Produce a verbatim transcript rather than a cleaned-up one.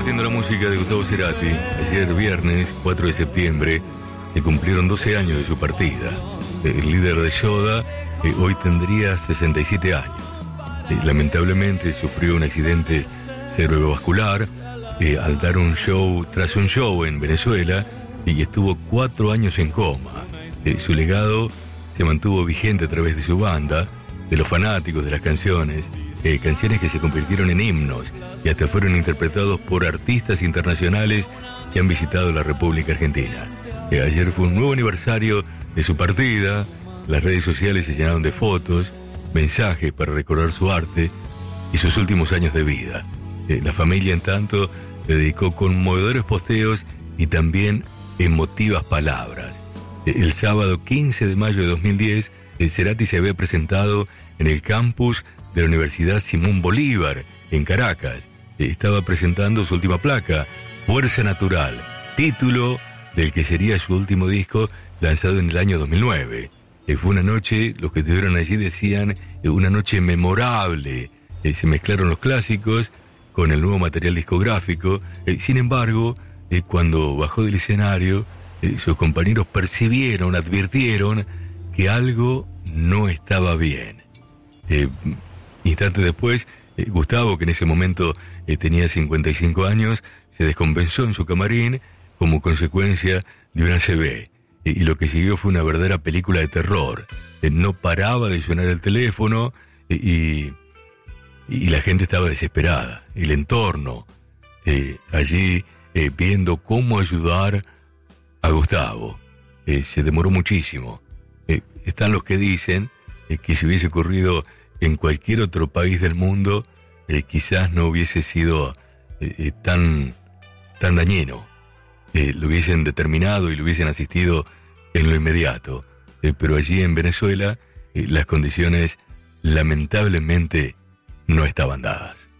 compartiendo la música de Gustavo Cerati. Ayer viernes, cuatro de septiembre, se cumplieron doce años de su partida. El líder de Yoda eh, hoy tendría sesenta y siete años. Eh, lamentablemente sufrió un accidente cerebrovascular eh, al dar un show tras un show en Venezuela y estuvo cuatro años en coma. Eh, su legado se mantuvo vigente a través de su banda, de los fanáticos de las canciones, eh, canciones que se convirtieron en himnos y hasta fueron interpretados por artistas internacionales que han visitado la República Argentina. Eh, ayer fue un nuevo aniversario de su partida, las redes sociales se llenaron de fotos, mensajes para recordar su arte y sus últimos años de vida. Eh, la familia, en tanto, le dedicó conmovedores posteos y también emotivas palabras. Eh, el sábado quince de mayo de dos mil diez, el Cerati se había presentado en el campus de la Universidad Simón Bolívar, en Caracas. Eh, estaba presentando su última placa, Fuerza Natural, título del que sería su último disco lanzado en el año dos mil nueve. Eh, fue una noche, los que estuvieron allí decían, eh, una noche memorable. Eh, se mezclaron los clásicos con el nuevo material discográfico. Eh, sin embargo, eh, cuando bajó del escenario, eh, sus compañeros percibieron, advirtieron que algo no estaba bien. Eh, instantes después, eh, Gustavo, que en ese momento eh, tenía cincuenta y cinco años, se descompensó en su camarín como consecuencia de una A C V. Eh, y lo que siguió fue una verdadera película de terror. Eh, no paraba de sonar el teléfono eh, y, y la gente estaba desesperada. El entorno, eh, allí eh, viendo cómo ayudar a Gustavo. Eh, se demoró muchísimo. Eh, están los que dicen eh, que si hubiese ocurrido en cualquier otro país del mundo, eh, quizás no hubiese sido eh, eh, tan, tan dañino. Eh, lo hubiesen determinado y lo hubiesen asistido en lo inmediato. Eh, pero allí en Venezuela, eh, las condiciones lamentablemente no estaban dadas.